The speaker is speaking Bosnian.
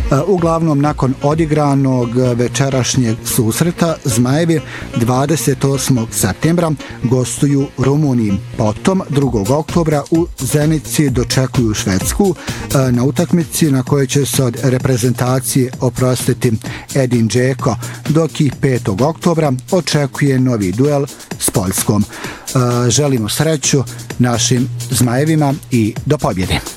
Uglavnom, nakon odigranog večerašnjeg susreta, Zmajevi 28. septembra gostuju Rumuniji. Potom 2. oktobra u Zenici dočekuju Švedsku na utakmici na kojoj će se od reprezentacije oprostiti Edin Džeko, dok i 5. oktobra očekuje novi duel s Poljskom. Želimo sreću našim Zmajevima i do pobjede.